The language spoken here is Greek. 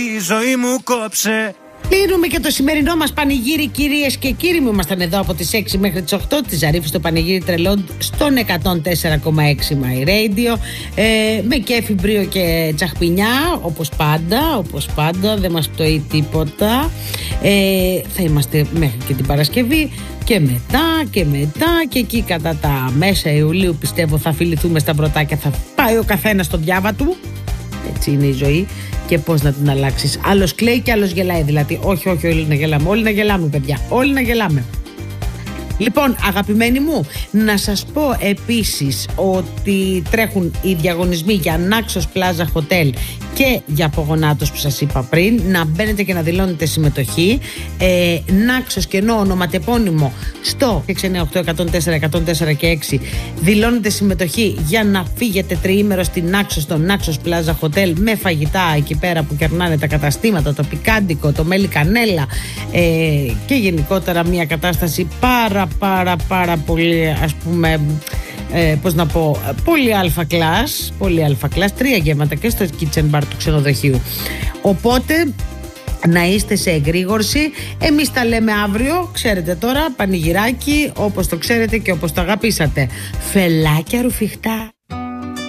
Η ζωή μου κόψε. Κλείνουμε και το σημερινό μας πανηγύρι, κυρίες και κύριοι μου. Ήμασταν εδώ από τις 6 μέχρι τις 8 της Ζαρίφη στο πανηγύρι τρελών στον 104,6 My Radio, με κέφι, μπρίο και τσαχπινιά, όπως πάντα δεν μας πτωεί τίποτα. Θα είμαστε μέχρι και την Παρασκευή και μετά και εκεί κατά τα μέσα Ιουλίου πιστεύω θα φιληθούμε στα πρωτάκια, θα πάει ο καθένας στο διάβα του. Έτσι είναι η ζωή και πώς να την αλλάξεις. Άλλος κλαίει και άλλος γελάει, δηλαδή όχι όλοι να γελάμε, όλοι να γελάμε παιδιά, όλοι να γελάμε. Λοιπόν, αγαπημένοι μου, να σας πω επίσης ότι τρέχουν οι διαγωνισμοί για Naxos Plaza Hotel και για Πογονάτος που σας είπα πριν. Να μπαίνετε και να δηλώνετε συμμετοχή. Naxos και ενώ ονοματεπώνυμο στο 698-104-104 και 6. Δηλώνετε συμμετοχή για να φύγετε τριήμερο στην Naxos, στο Naxos Plaza Hotel, με φαγητά εκεί πέρα που κερνάνε τα καταστήματα, το πικάντικο, το μέλι κανέλα, και γενικότερα μια κατάσταση πάρα πολύ, ας πούμε, πώς να πω, πολύ αλφα κλάς, 3 γεύματα και στο kitchen bar του ξενοδοχείου. Οπότε να είστε σε εγρήγορση. Εμείς τα λέμε αύριο, ξέρετε τώρα, πανηγυράκι όπως το ξέρετε και όπως το αγαπήσατε. Φελάκια ρουφιχτά.